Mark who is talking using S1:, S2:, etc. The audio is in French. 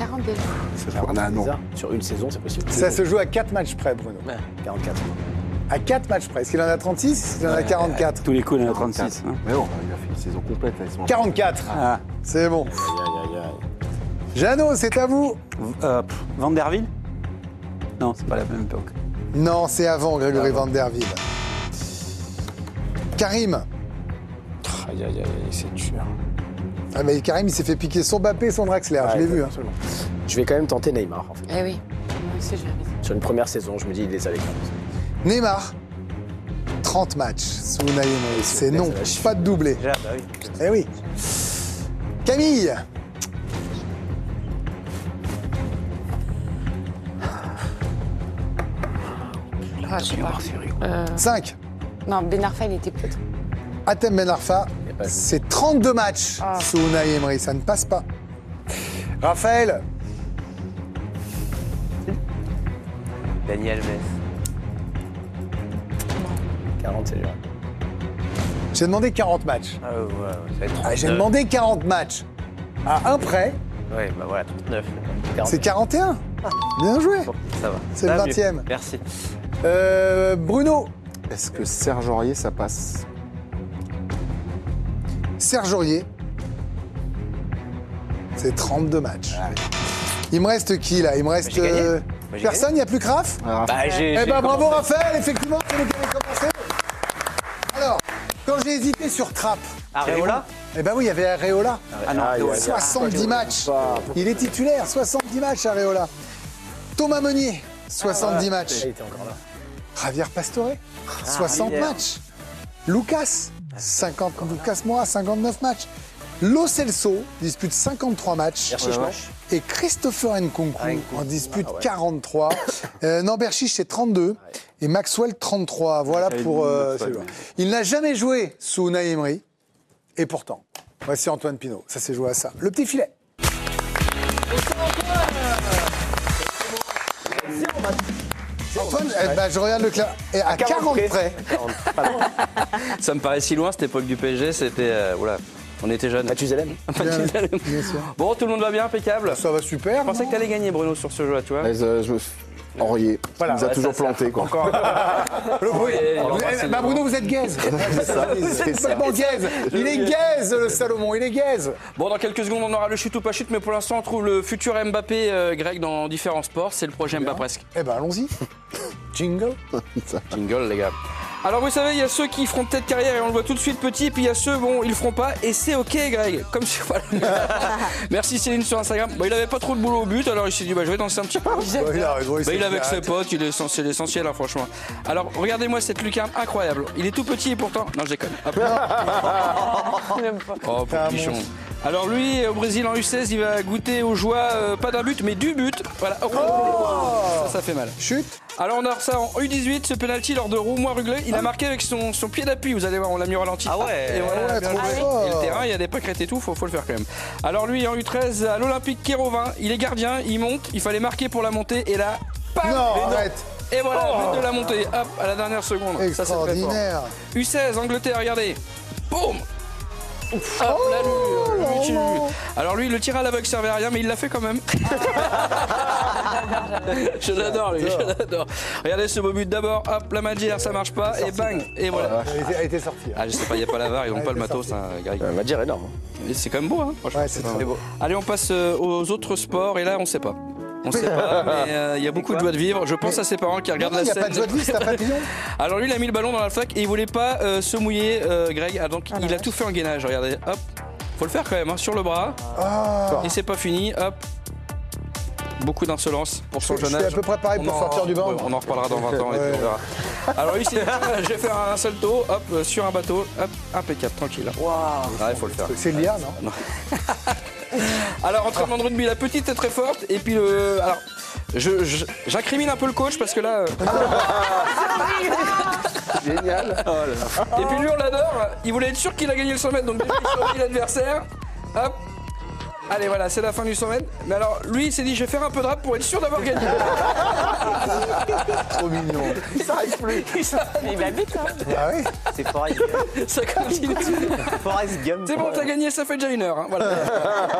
S1: 40 déjà.
S2: On a un nom.
S3: Sur une saison, c'est possible.
S2: Ça se joue à 4 matchs près, Bruno.
S3: Ouais, 44.
S2: À 4 matchs près. Est-ce qu'il en a 36? Est-ce qu'il en a 44?
S4: Tous les coups, il y en a 36. Hein.
S5: Mais bon, il a fait une saison complète. Là, ils sont
S2: 44.
S4: Ah.
S2: C'est bon.
S3: Aïe, aïe, aïe, aïe.
S2: Jeannot, c'est à vous.
S4: Vanderville? Non, c'est pas la même époque.
S2: Non, c'est avant Grégory Vanderville. Karim.
S3: Aïe, aïe, aïe, c'est dur.
S2: Ah, mais Karim, il s'est fait piquer son Mbappé et son Draxler. Je l'ai vu. Hein.
S3: Absolument. Je vais quand même tenter Neymar, en fait.
S1: Eh oui. Moi aussi, je l'avais dit.
S3: Sur une première saison, je me dis, il les a avec nous.
S2: Neymar. 30 matchs sous Unai Emery. C'est non.
S3: ça va chier.
S2: Pas de doublé.
S4: Déjà, bah oui.
S2: Eh oui. Camille.
S1: Ah, je sais pas.
S2: 5.
S1: Non, Ben Arfa, il était peut-être.
S2: Hatem Ben Arfa.
S3: Il y a pas-
S2: C'est 32 matchs
S1: Ah.
S2: sous Unai Emery. Ça ne passe pas. Raphaël.
S6: Daniel Alves.
S3: 40, c'est dur.
S2: J'ai demandé 40 matchs.
S6: Ah ouais, ça va être 39.
S2: J'ai demandé 40 matchs. À un près,
S6: Ouais, bah voilà, 39.
S3: 40.
S2: c'est 41. Bien joué.
S6: Bon, ça va.
S2: C'est
S6: Ça
S2: le
S6: va mieux.
S2: 20e.
S6: Merci.
S2: Bruno.
S5: Est-ce que Serge Aurier, ça passe?
S2: Serge Aurier. C'est 32 matchs. Il me reste qui là? Il me reste
S6: j'ai gagné. J'ai
S2: personne. Il n'y a plus que Raph.
S5: Ah,
S6: Bah, j'ai.
S2: Eh ben bravo Raphaël. Effectivement, c'est nous qui avons commencé. Alors, quand j'ai hésité sur Trapp.
S6: Areola.
S2: Eh ben oui, il y avait Areola.
S4: Ah non,
S3: Aïe, aïe, aïe.
S2: 70 matchs. Il est titulaire, 70 matchs, Areola. Thomas Meunier, 70 matchs.
S3: Il était encore là.
S2: Javier Pastore, 60
S6: Javier.
S2: matchs. Lucas, 50, Lucas Moura, 59 matchs. Lo Celso dispute 53 matchs.
S3: Berchiche, non?
S2: Et Christopher Nkunku en dispute 43. Berchiche, c'est 32. Et Maxwell, 33. Voilà pour... celui-là. Il n'a jamais joué sous Unai Emery. Et pourtant, voici Antoine Pinault. Ça s'est joué à ça. Le petit filet. Antoine, je regarde le classement. Et à 40 près.
S7: Ça me paraît si loin, cette époque du PSG, c'était... oula, on était jeunes.
S3: Mathusalem.
S2: Bien sûr.
S7: Bon, tout le monde va bien, impeccable.
S2: Ça va super.
S7: Je pensais que tu allais gagner, Bruno, sur ce jeu-là, tu vois.
S5: Aurier.
S2: Voilà.
S5: Il nous a
S7: Ouais,
S5: toujours
S7: ça,
S5: planté, quoi.
S7: Encore.
S2: Bruno, vous êtes gaze. C'est complètement gaze. Il est gaze, le Salomon. Il est gaze.
S7: Bon, dans quelques secondes, on aura le chute ou pas chute, mais pour l'instant, on trouve le futur Mbappé grec dans différents sports. C'est le projet Mbappé presque.
S2: Eh ben, allons-y. Jingle.
S7: Jingle, les gars. Alors, vous savez, il y a ceux qui feront peut-être carrière et on le voit tout de suite petit, et puis il y a ceux, bon, ils le feront pas, et c'est ok, Greg. Comme si, voilà. Merci Céline sur Instagram. Bon, il avait pas trop de boulot au but, alors il s'est dit, je vais danser un petit peu.
S2: Il a raison,
S7: Il est avec ses potes, c'est l'essentiel, hein, franchement. Alors, regardez-moi cette lucarne incroyable. Il est tout petit et pourtant. Non, je déconne. Hop. Oh, pauvre bichon. Alors, lui, au Brésil, en U16, il va goûter aux joies, pas d'un but, mais du but. Voilà. Oh. Ça fait mal.
S2: Chute.
S7: Alors, on a ça en U18, ce penalty lors de Roumois-Rugleux. Il a marqué avec son pied d'appui, vous allez voir, on l'a mis au ralenti.
S6: Ah ouais.
S7: Et voilà,
S2: Ouais,
S7: bien
S2: trop
S7: joué.
S2: fort.
S7: Et le terrain, il y a des pâquerettes et tout, faut le faire quand même. Alors, lui, en U13, à l'Olympique Kérovin, il est gardien, il monte, il fallait marquer pour la montée, et là, pam,
S2: Non, arrête.
S7: et voilà, but de la montée, hop, à la dernière seconde. Ça, c'est très fort.
S2: Extraordinaire.
S7: U16, Angleterre, regardez. Boum. Hop, là, lui, alors lui, le tir à l'aveugle servait à rien, mais il l'a fait quand même. Je l'adore, lui, je l'adore. Regardez ce beau but d'abord, hop, la Magière, ça marche pas, et bang, et voilà.
S2: Elle a été sortie.
S7: Ah, je sais pas, il n'y a pas la VAR, ils n'ont pas le matos, hein, Greg.
S3: Madjer énorme.
S7: Et c'est quand même beau, hein, franchement.
S2: Ouais, c'est très beau.
S7: Allez, on passe aux autres sports, et là, on sait pas. On sait pas, mais il y a beaucoup de joie de vivre. Je pense à ses parents qui regardent
S2: Il
S7: la
S2: n'y a
S7: scène.
S2: pas de joie de vie, c'est un papillon.
S7: Alors lui, il a mis le ballon dans la flaque et il voulait pas se mouiller, Greg. Ah, donc il a tout fait en gainage. Regardez, hop. Faut le faire quand même, hein, sur le bras. Et c'est pas fini, hop. Beaucoup d'insolence pour son
S2: Je
S7: jeune
S2: suis
S7: âge.
S2: à peu près pareil pour sortir du banc.
S7: On en reparlera dans 20 ans et puis on verra. Alors lui, je vais faire un salto, hop, sur un bateau, hop, impeccable, tranquille. Ouais, il faut le faire.
S2: C'est l'IA, non?
S7: Alors, entraînement de rugby, la petite est très forte. Et puis, alors, j'incrimine un peu le coach parce que là.
S5: Génial.
S7: Et puis, lui, on l'adore. Il voulait être sûr qu'il a gagné le 100 mètres. Donc, déjà, il surveille l'adversaire. Hop. Allez, voilà, c'est la fin du 100 mètres. Mais alors, lui, il s'est dit, je vais faire un peu de rap pour être sûr d'avoir gagné.
S5: Trop mignon.
S6: Il s'arrête plus. Il va vite, hein.
S2: Ah oui?
S6: C'est Forrest Gump.
S7: Ça continue.
S6: Forrest Gump.
S7: C'est bon, t'as gagné, ça fait déjà 1 heure. Hein, voilà.